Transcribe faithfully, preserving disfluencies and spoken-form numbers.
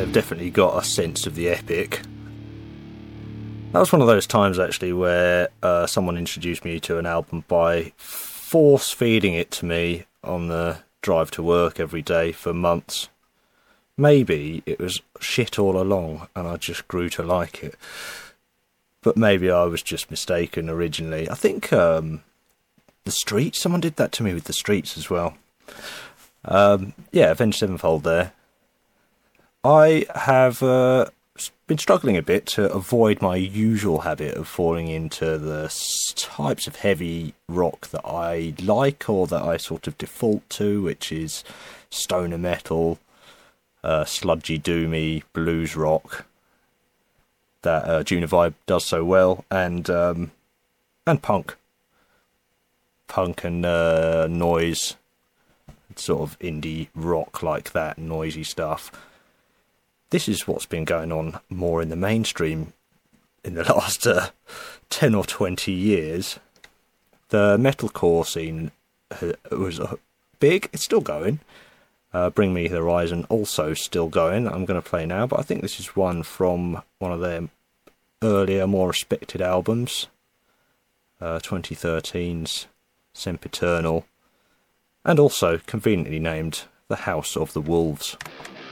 they've definitely got a sense of the epic. That was one of those times, actually, where uh, someone introduced me to an album by force-feeding it to me on the drive to work every day for months. Maybe it was shit all along, and I just grew to like it. But maybe I was just mistaken originally. I think um, The Streets, someone did that to me with The Streets as well. Um, yeah, Avenged Sevenfold there. I have uh, been struggling a bit to avoid my usual habit of falling into the types of heavy rock that I like, or that I sort of default to, which is stoner metal, uh, sludgy, doomy, blues rock, that uh, Juna Vibe does so well, and um, and punk. Punk and uh, noise, sort of indie rock like that, noisy stuff. This is what's been going on more in the mainstream in the last uh, ten or twenty years. The metalcore scene was big. It's still going. Uh, Bring Me the Horizon also still going. I'm going to play now, but I think this is one from one of their earlier, more respected albums. Uh, twenty thirteen's Sempiternal. And also conveniently named The House of the Wolves.